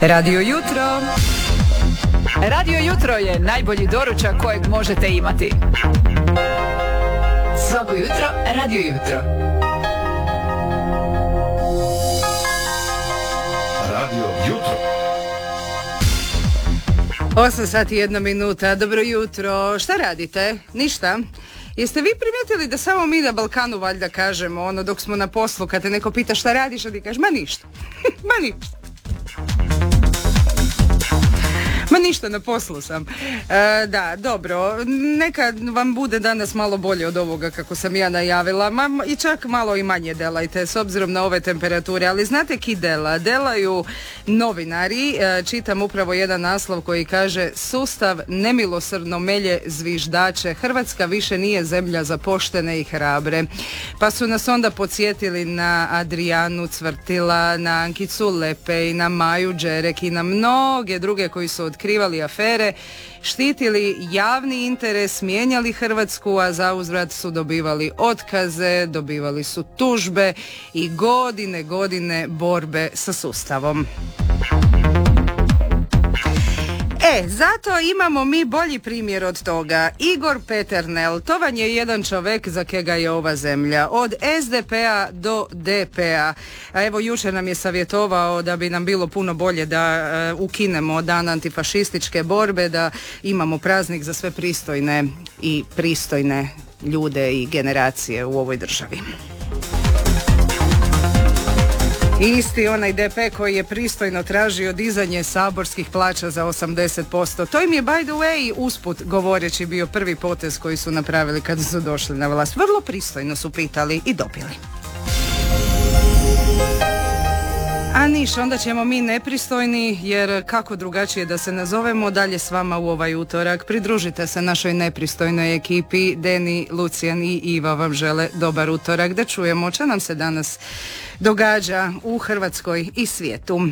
Radio Jutro. Radio Jutro je najbolji doručak kojeg možete imati. Svako jutro, Radio Jutro. Radio Jutro. 8 sati 1 minuta. Dobro jutro. Šta radite? Ništa? Jeste vi primijetili da samo mi na Balkanu valjda kažemo ono dok smo na poslu, kad te neko pita šta radiš, a ti kažeš ma ništa. Ma ništa. Ma ništa, na poslu sam. Da, dobro, neka vam bude danas malo bolje od ovoga kako sam ja najavila, i čak malo i manje delajte s obzirom na ove temperature, ali znate ki delaju novinari. Čitam upravo jedan naslov koji kaže: sustav nemilosrdno melje zviždače, Hrvatska više nije zemlja za poštene i hrabre. Pa su nas onda podsjetili na Adrijanu Cvrtila, na Ankicu Lepej, na Maju Đerek i na mnoge druge koji su otkrivali afere, štitili javni interes, mijenjali Hrvatsku, a zauzvrat su dobivali otkaze, dobivali su tužbe i godine borbe sa sustavom. Zato imamo mi bolji primjer od toga. Igor Peternel, to vam je jedan čovek za kega je ova zemlja. Od SDP-a do DP-a. A evo, jučer nam je savjetovao da bi nam bilo puno bolje da ukinemo dan antifašističke borbe, da imamo praznik za sve pristojne ljude i generacije u ovoj državi. Isti onaj DP koji je pristojno tražio dizanje saborskih plaća za 80%. To im je, by the way, usput govoreći bio prvi potez koji su napravili kada su došli na vlast. Vrlo pristojno su pitali i dobili. A niš, onda ćemo mi nepristojni, jer kako drugačije da se nazovemo, dalje s vama u ovaj utorak. Pridružite se našoj nepristojnoj ekipi. Deni, Lucijan i Iva vam žele dobar utorak. Da čujemo što nam se danas događa u Hrvatskoj i svijetu.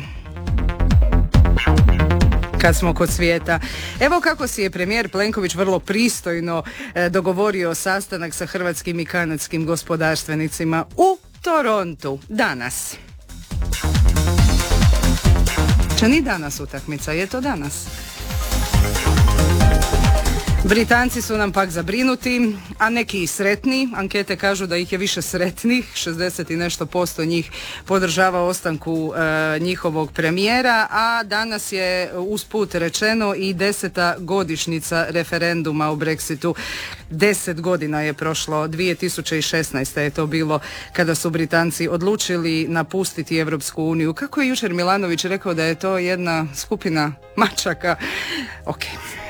Kad smo kod svijeta, evo kako si je premijer Plenković vrlo pristojno dogovorio sastanak sa hrvatskim i kanadskim gospodarstvenicima u Torontu danas. Če ni danas utakmica, je to danas. Britanci su nam pak zabrinuti, a neki i sretni. Ankete kažu da ih je više sretnih, 60 i nešto % njih podržava ostanku njihovog premijera, a danas je usput rečeno i 10. godišnjica referenduma o Brexitu. 10 godina je prošlo, 2016. je to bilo kada su Britanci odlučili napustiti Europsku uniju. Kako je jučer Milanović rekao da je to jedna skupina mačaka? Ok.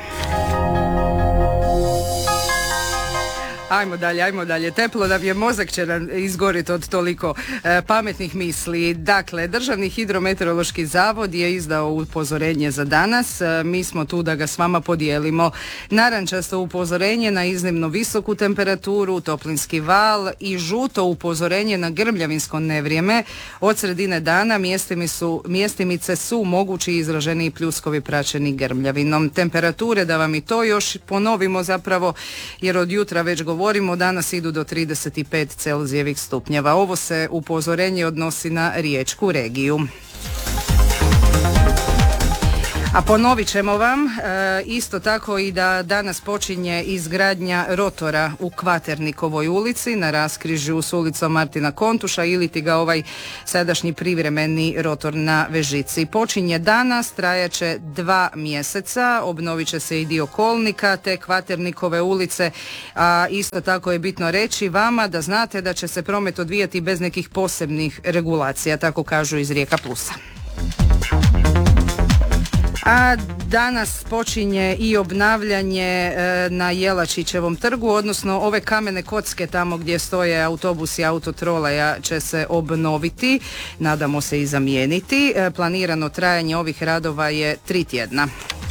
Ajmo dalje. Teplo nam je, mozak će nam izgoriti od toliko pametnih misli. Dakle, Državni hidrometeorološki zavod je izdao upozorenje za danas. Mi smo tu da ga s vama podijelimo. Narančasto upozorenje na iznimno visoku temperaturu, toplinski val i žuto upozorenje na grmljavinsko nevrijeme. Od sredine dana mjestimice su mogući izraženiji pljuskovi praćeni grmljavinom. Temperature, da vam i to još ponovimo zapravo, jer od jutra već govorimo, danas idu do 35 Celzijevih stupnjeva. Ovo se upozorenje odnosi na riječku regiju. A ponovit ćemo vam isto tako i da danas počinje izgradnja rotora u Kvaternikovoj ulici na raskrižju s ulicom Martina Kontuša ili ti ga ovaj sadašnji privremeni rotor na Vežici. Počinje danas, trajaće 2 mjeseca, obnovit će se i dio kolnika te Kvaternikove ulice, a isto tako je bitno reći vama da znate da će se promet odvijati bez nekih posebnih regulacija, tako kažu iz Rijeka Plusa. A danas počinje i obnavljanje na Jelačićevom trgu, odnosno ove kamene kocke tamo gdje stoje autobusi autotrolaja će se obnoviti, nadamo se i zamijeniti. Planirano trajanje ovih radova je 3 tjedna.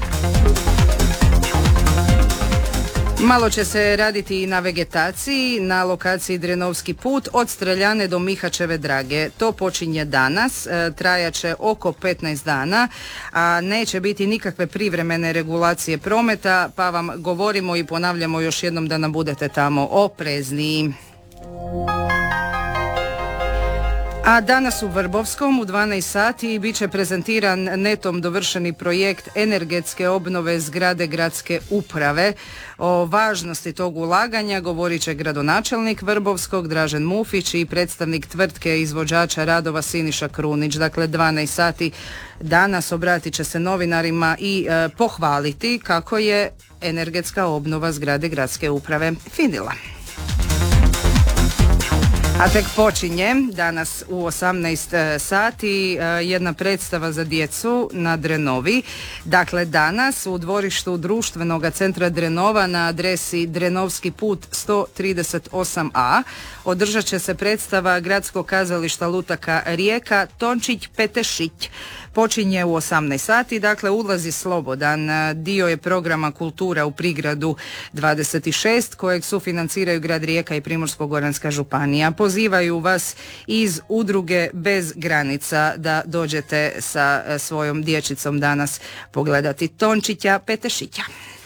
Malo će se raditi i na vegetaciji na lokaciji Drenovski put od Streljane do Mihačeve Drage. To počinje danas, trajaće oko 15 dana, a neće biti nikakve privremene regulacije prometa, pa vam govorimo i ponavljamo još jednom da nam budete tamo oprezniji. A danas u Vrbovskom u 12 sati bit će prezentiran netom dovršeni projekt energetske obnove zgrade gradske uprave. O važnosti tog ulaganja govorit će gradonačelnik Vrbovskog Dražen Mufić i predstavnik tvrtke izvođača radova Siniša Krunić. Dakle, 12 sati danas obratit će se novinarima i pohvaliti kako je energetska obnova zgrade gradske uprave finila. A tek počinje danas u 18 sati jedna predstava za djecu na Drenovi. Dakle, danas u dvorištu društvenog centra Drenova na adresi Drenovski put 138a održat će se predstava Gradskog kazališta Lutaka Rijeka Tončić Petešić. Počinje u 18 sati, dakle ulaz je slobodan. Dio je programa Kultura u prigradu 26 kojeg sufinanciraju grad Rijeka i Primorsko-goranska županija. Pozivaju vas iz udruge Bez granica da dođete sa svojom dječicom danas pogledati Tončića Petešića.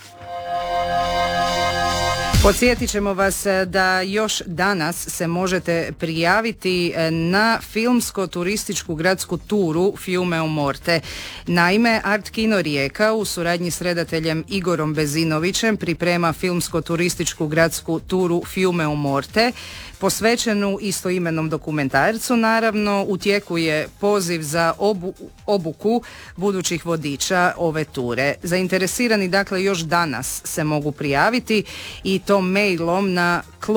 Podsjetit ćemo vas da još danas se možete prijaviti na filmsko-turističku gradsku turu Fiume u Morte. Naime, Art Kino Rijeka u suradnji s redateljem Igorom Bezinovićem priprema filmsko-turističku gradsku turu Fiume u Morte, posvećenu istoimenom dokumentarcu. Naravno, u tijeku je poziv za obuku budućih vodiča ove ture. Zainteresirani, dakle, još danas se mogu prijaviti i to mailom na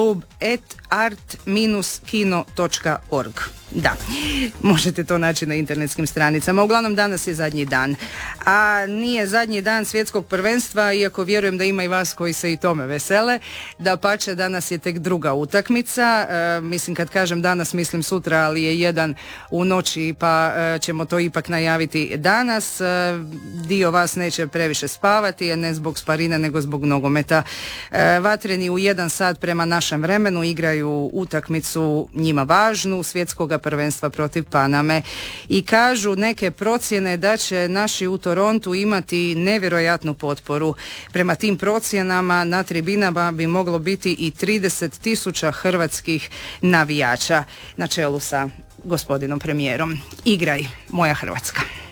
klub@art-kino.org. Da, možete to naći na internetskim stranicama. Uglavnom, danas je zadnji dan. A nije zadnji dan svjetskog prvenstva, iako vjerujem da ima i vas koji se i tome vesele. Dapače, danas je tek druga utakmica. Mislim, kad kažem danas, mislim sutra, ali je jedan u noći, pa ćemo to ipak najaviti danas. Dio vas neće previše spavati, ne zbog Sparine, nego zbog nogometa. Vatreni u 1 sat prema našem vremenu igraju utakmicu njima važnu, svjetskog prvenstva protiv Paname. I kažu neke procjene da će naši u Torontu imati nevjerojatnu potporu. Prema tim procjenama na tribinama bi moglo biti i 30.000 hrvatskih navijača na čelu sa gospodinom premijerom. Igraj, moja Hrvatska.